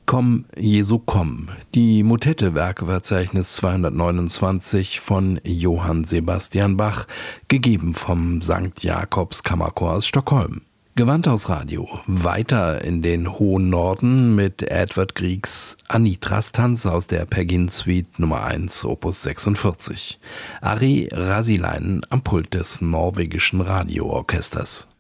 Komm, Jesu, komm. Die Motette Werkeverzeichnis 229 von Johann Sebastian Bach, gegeben vom St. Jakobs Kammerchor aus Stockholm. Gewandhaus Radio. Weiter in den hohen Norden mit Edvard Griegs Anitras Tanz aus der Peer Gynt Suite Nummer 1, Opus 46. Ari Rasileinen am Pult des norwegischen Radioorchesters.